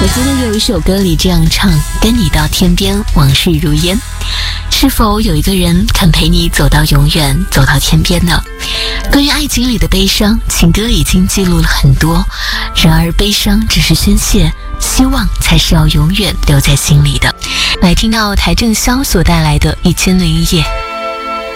我记得有一首歌里这样唱，跟你到天边，往事如烟。是否有一个人肯陪你走到永远，走到天边呢？关于爱情里的悲伤，情歌已经记录了很多，然而悲伤只是宣泄，希望才是要永远留在心里的。来听到邰正宵所带来的《1001夜》。